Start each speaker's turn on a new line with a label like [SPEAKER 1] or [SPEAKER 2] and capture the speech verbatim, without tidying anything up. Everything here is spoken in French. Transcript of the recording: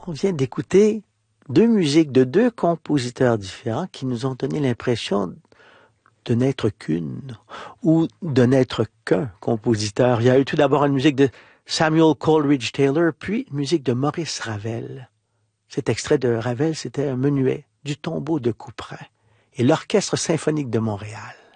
[SPEAKER 1] On vient d'écouter deux musiques de deux compositeurs différents qui nous ont donné l'impression de n'être qu'une ou de n'être qu'un compositeur. Il y a eu tout d'abord une musique de Samuel Coleridge Taylor, puis une musique de Maurice Ravel. Cet extrait de Ravel, c'était un menuet du tombeau de Couperin et l'Orchestre symphonique de Montréal.